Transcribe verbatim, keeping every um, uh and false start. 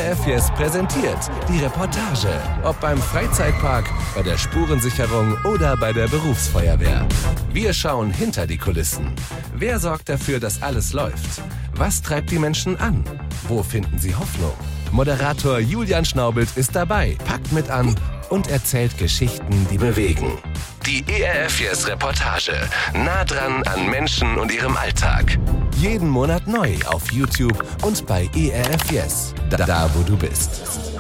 R F Yes präsentiert die Reportage. Ob beim Freizeitpark, bei der Spurensicherung oder bei der Berufsfeuerwehr. Wir schauen hinter die Kulissen. Wer sorgt dafür, dass alles läuft? Was treibt die Menschen an? Wo finden sie Hoffnung? Moderator Julian Schnaubelt ist dabei, packt mit an und erzählt Geschichten, die bewegen. Die E R F Yes Reportage. Nah dran an Menschen und ihrem Alltag. Jeden Monat neu auf YouTube und bei E R F Yes. Da, da wo du bist.